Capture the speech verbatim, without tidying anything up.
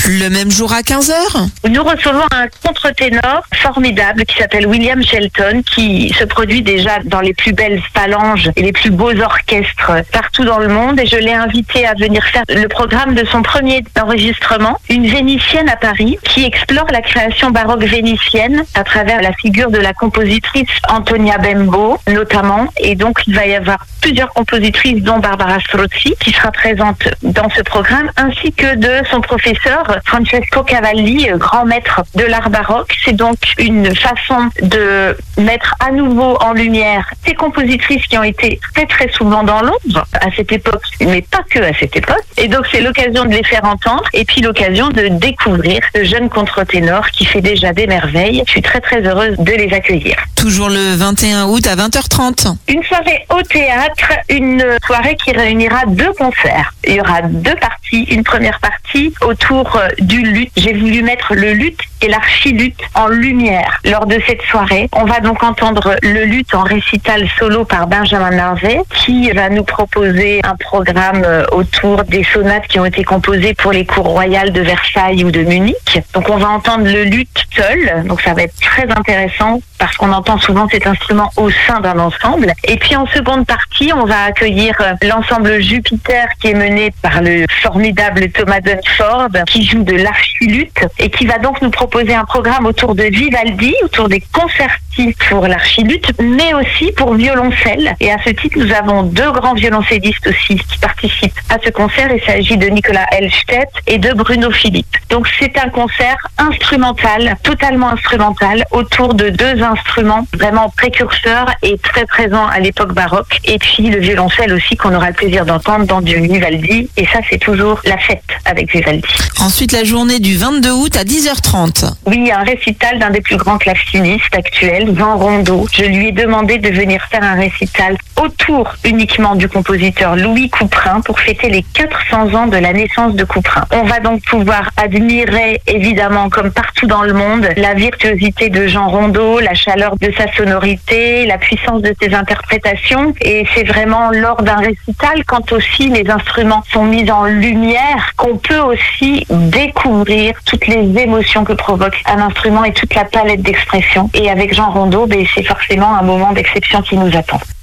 Le même jour à quinze heures, nous recevons un contre-ténor formidable qui s'appelle William Shelton, qui se produit déjà dans les plus belles phalanges et les plus beaux orchestres partout dans le monde. Et je l'ai invité à venir faire le programme de son premier enregistrement, une Vénitienne à Paris, qui explore la création baroque vénitienne à travers la figure de la compositrice Antonia Bembo, notamment. Et donc, il va y avoir plusieurs compositrices, dont Barbara Strozzi, qui sera présente dans ce programme, ainsi que de son professeur Francesco Cavalli, grand maître de l'art baroque. C'est donc une façon de mettre à nouveau en lumière ces compositrices qui ont été très très souvent dans l'ombre à cette époque, mais pas que à cette époque. Et donc c'est l'occasion de les faire entendre et puis l'occasion de découvrir ce jeune contre-ténor qui fait déjà des merveilles. Je suis très très heureuse de les accueillir. Toujours le vingt et un août à vingt heures trente. Une soirée au théâtre, une soirée qui réunira deux concerts. Il y aura deux parties. Une première partie autour du luth. J'ai voulu mettre le luth et l'archiluth en lumière lors de cette soirée. On va donc entendre le luth en récital solo par Benjamin Narvet, qui va nous proposer un programme autour des sonates qui ont été composées pour les cours royales de Versailles ou de Munich. Donc on va entendre le luth seul, donc ça va être très intéressant parce qu'on entend souvent cet instrument au sein d'un ensemble. Et puis en seconde partie, on va accueillir l'ensemble Jupiter qui est mené par le formidable Thomas Dunford, qui joue de l'archiluth et qui va donc nous proposer un programme autour de Vivaldi, autour des concerti pour l'archiluth, mais aussi pour violoncelle. Et à ce titre, nous avons deux grands violoncellistes aussi qui participent à ce concert. Il s'agit de Nicolas Elstedt et de Bruno Philippe. Donc c'est un concert instrumental, totalement instrumental, autour de deux instruments vraiment précurseurs et très présents à l'époque baroque. Et puis le violoncelle aussi qu'on aura le plaisir d'entendre dans du Vivaldi. Et ça, c'est toujours la fête avec Vivaldi. Ensuite, la journée du vingt-deux août à dix heures trente. Oui, un récital d'un des plus grands clavecistes actuels, Jean Rondeau. Je lui ai demandé de venir faire un récital autour uniquement du compositeur Louis Couperin pour fêter les quatre cents ans de la naissance de Couperin. On va donc pouvoir admirer, évidemment, comme partout dans le monde, la virtuosité de Jean Rondeau, la chaleur de sa sonorité, la puissance de ses interprétations. Et c'est vraiment lors d'un récital, quand aussi les instruments sont mis en lumière, qu'on peut aussi découvrir toutes les émotions que provoque un instrument et toute la palette d'expression. Et avec Jean Rondeau, ben, c'est forcément un moment d'exception qui nous attend.